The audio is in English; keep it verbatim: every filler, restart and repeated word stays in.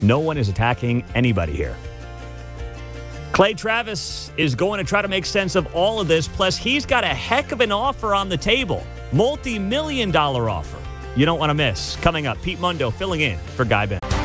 No one is attacking anybody here. Clay Travis is going to try to make sense of all of this. Plus, he's got a heck of an offer on the table. Multi-million dollar offer. You don't want to miss. Coming up, Pete Mundo filling in for Guy Ben.